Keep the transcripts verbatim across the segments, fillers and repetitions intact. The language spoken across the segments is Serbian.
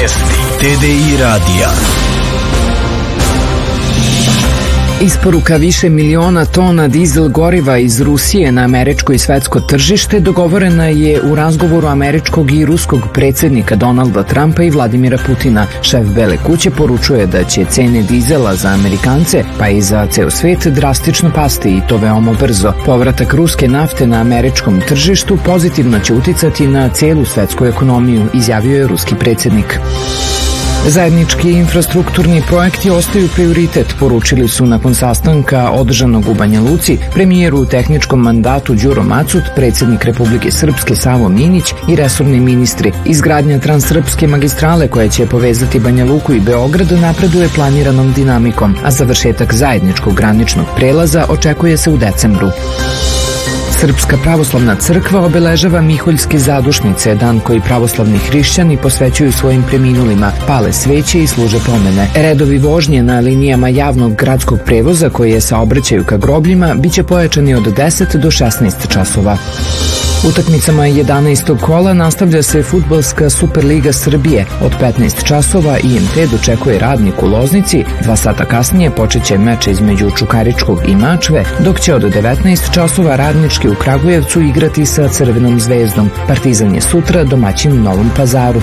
Vijesti T D I radija. Isporuka više miliona tona dizel goriva iz Rusije na američko i svetsko tržište dogovorena je u razgovoru američkog i ruskog predsjednika Donalda Trumpa i Vladimira Putina. Šef Bele kuće poručuje da će cene dizela za Amerikance, pa i za ceo svet, drastično pasti i to veoma brzo. Povratak ruske nafte na američkom tržištu pozitivno će uticati na cijelu svetsku ekonomiju, izjavio je ruski predsjednik. Zajednički infrastrukturni projekti ostaju prioritet, poručili su nakon sastanka održanog u Banja Luci premijer u tehničkom mandatu Đuro Macut, predsjednik Republike Srpske Savo Minić i resorni ministri. Izgradnja transsrpske magistrale koja će povezati Banja Luku i Beograd napreduje planiranom dinamikom, a završetak zajedničkog graničnog prelaza očekuje se u decembru. Srpska pravoslavna crkva obeležava Miholjske zadušnice, dan koji pravoslavni hrišćani posvećuju svojim preminulima, pale sveće i služe pomene. Redovi vožnje na linijama javnog gradskog prevoza koje saobraćaju ka grobljima biće pojačani od deset do šesnaest časova. Utakmicama jedanaestog kola nastavlja se fudbalska Superliga Srbije. Od petnaest časova I M T dočekuje Radnik u Loznici, dva sata kasnije počeće meč između Čukaričkog i Mačve, dok će od devetnaest časova Radnički u Kragujevcu igrati sa Crvenom zvezdom. Partizan je sutra domaćin u Novom Pazaru.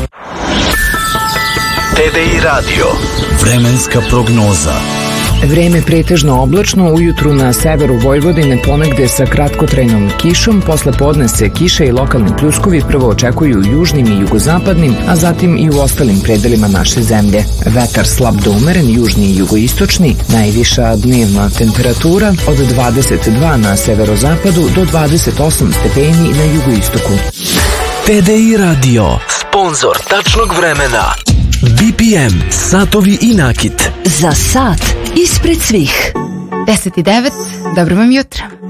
T D I radio. Vremenska prognoza. Vreme pretežno oblačno, ujutru na severu Vojvodine ponegde sa kratkotrajnom kišom, posle podne se kiša i lokalni pljuskovi prvo očekuju u južnim i jugozapadnim, a zatim i u ostalim predelima naše zemlje. Vetar slab do umeren, južni i jugoistočni, najviša dnevna temperatura od dvadeset dva na severozapadu do dvadeset osam stepeni na jugoistoku. T D I radio, sponzor tačnog vremena. B P M, satovi i nakit. Za sat ispred svih. deset i devet, dobro vam jutro.